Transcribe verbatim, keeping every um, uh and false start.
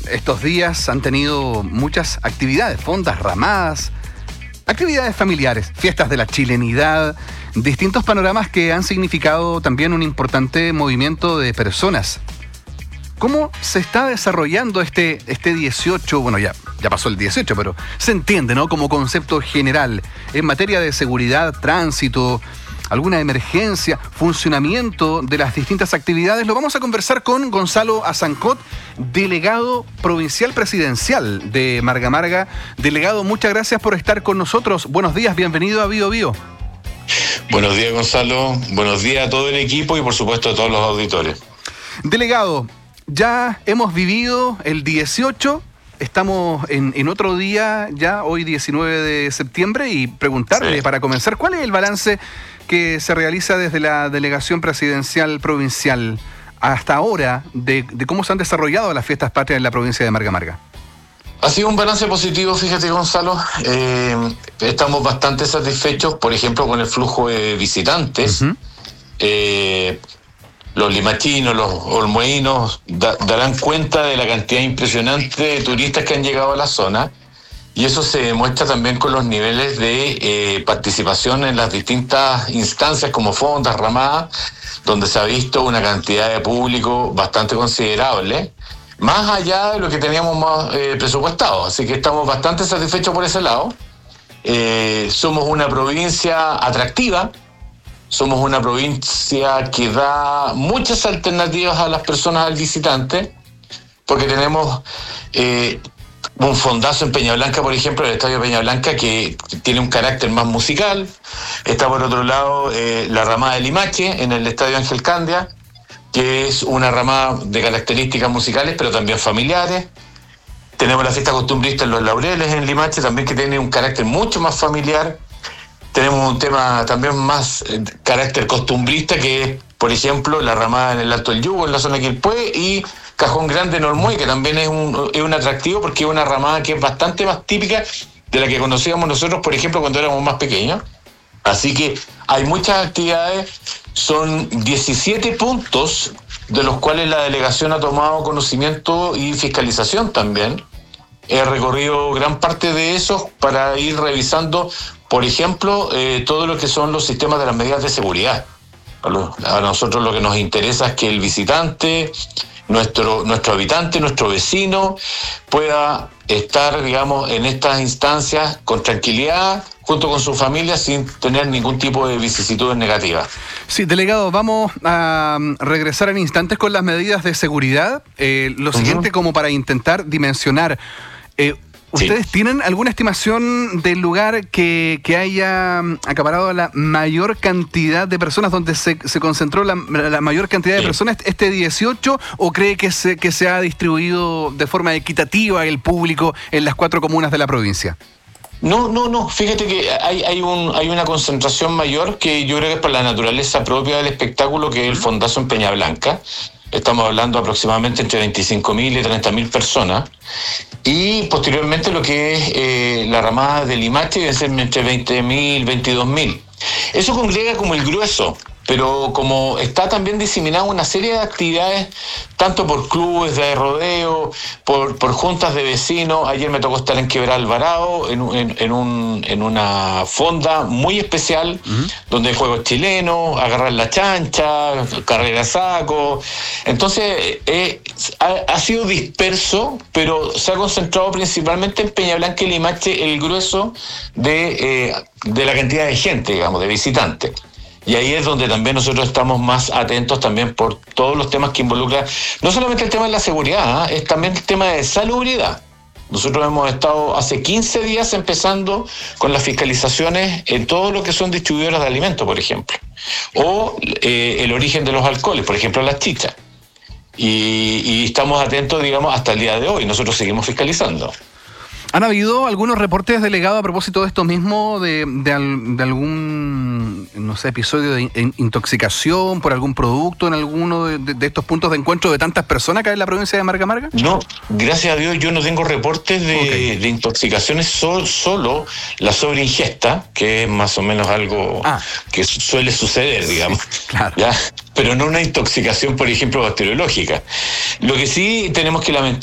estos días han tenido muchas actividades, fondas, ramadas, actividades familiares, fiestas de la chilenidad, distintos panoramas que han significado también un importante movimiento de personas. ¿Cómo se está desarrollando este, este dieciocho? Bueno, ya, ya pasó el dieciocho, pero se entiende, ¿no? Como concepto general, en materia de seguridad, tránsito, alguna emergencia, funcionamiento de las distintas actividades. Lo vamos a conversar con Gonzalo Azancot, delegado provincial presidencial de Marga Marga. Delegado, muchas gracias por estar con nosotros. Buenos días, bienvenido a Bio Bio. Buenos días, Gonzalo. Buenos días a todo el equipo y por supuesto a todos los auditores. Delegado, ya hemos vivido el dieciocho, estamos en, en otro día ya, hoy diecinueve de septiembre, y preguntarle, sí, para comenzar, ¿cuál es el balance que se realiza desde la delegación presidencial provincial hasta ahora de, de cómo se han desarrollado las fiestas patrias en la provincia de Marga Marga? Ha sido un balance positivo, fíjate, Gonzalo. Eh, estamos bastante satisfechos, por ejemplo, con el flujo de visitantes. Uh-huh. Eh, los limachinos, los olmoínos da, darán cuenta de la cantidad impresionante de turistas que han llegado a la zona, y eso se demuestra también con los niveles de eh, participación en las distintas instancias como fondas, ramadas, donde se ha visto una cantidad de público bastante considerable, más allá de lo que teníamos más eh, presupuestado. Así que estamos bastante satisfechos por ese lado. Eh, somos una provincia atractiva. Somos una provincia que da muchas alternativas a las personas, al visitante, porque tenemos eh, un fondazo en Peñablanca, por ejemplo, el Estadio Peñablanca, que tiene un carácter más musical. Está por otro lado eh, la ramada de Limache en el Estadio Ángel Candia, que es una ramada de características musicales, pero también familiares. Tenemos la fiesta costumbrista en Los Laureles, en Limache, también, que tiene un carácter mucho más familiar. Tenemos un tema también más eh, carácter costumbrista, que es, por ejemplo, la ramada en el Alto del Yugo, en la zona de Quilpué, y Cajón Grande en Olmué, que también es un, es un atractivo porque es una ramada que es bastante más típica de la que conocíamos nosotros, por ejemplo, cuando éramos más pequeños. Así que hay muchas actividades, son diecisiete puntos, de los cuales la delegación ha tomado conocimiento y fiscalización también. He recorrido gran parte de esos para ir revisando, por ejemplo, eh, todo lo que son los sistemas de las medidas de seguridad. A nosotros lo que nos interesa es que el visitante, nuestro, nuestro habitante, nuestro vecino, pueda estar, digamos, en estas instancias con tranquilidad, junto con su familia, sin tener ningún tipo de vicisitudes negativas. Sí, delegado, vamos a regresar en instantes con las medidas de seguridad. Eh, lo uh-huh. siguiente, como para intentar dimensionar, eh, ¿ustedes sí. tienen alguna estimación del lugar que, que haya acaparado la mayor cantidad de personas, donde se, se concentró la, la mayor cantidad de sí. personas este dieciocho, o cree que se, que se ha distribuido de forma equitativa el público en las cuatro comunas de la provincia? No, no, no. Fíjate que hay, hay, un, hay una concentración mayor, que yo creo que es por la naturaleza propia del espectáculo, que es el fondazo en Peñablanca. Estamos hablando aproximadamente entre veinticinco mil y treinta mil personas. Y posteriormente lo que es eh, la ramada de Limache debe ser entre veinte mil, veintidós mil. Eso congrega como el grueso, pero como está también diseminada una serie de actividades, tanto por clubes de rodeo, por, por juntas de vecinos. Ayer me tocó estar en Quebrada Alvarado, en, en, en, un, en una fonda muy especial, uh-huh. donde hay juegos chilenos, agarrar la chancha, carrera saco. Entonces, eh, ha, ha sido disperso, pero se ha concentrado principalmente en Peñablanca y Limache el grueso de, eh, de la cantidad de gente, digamos, de visitantes. Y ahí es donde también nosotros estamos más atentos también por todos los temas que involucran, no solamente el tema de la seguridad, ¿eh? es también el tema de salubridad. Nosotros hemos estado hace quince días empezando con las fiscalizaciones en todo lo que son distribuidoras de alimentos, por ejemplo, o eh, el origen de los alcoholes, por ejemplo, las chichas. Y, y estamos atentos, digamos, hasta el día de hoy. Nosotros seguimos fiscalizando. ¿Han habido algunos reportes, delegado, a propósito de esto mismo, de, de, al, de algún, no sé, episodio de in, intoxicación por algún producto en alguno de, de, de estos puntos de encuentro de tantas personas acá en la provincia de Marga Marga? No, gracias a Dios yo no tengo reportes de, okay. de intoxicaciones, so, solo la sobreingesta, que es más o menos algo ah. que suele suceder, digamos. Claro. ¿Ya? Pero no una intoxicación, por ejemplo, bacteriológica. Lo que sí tenemos que lamentar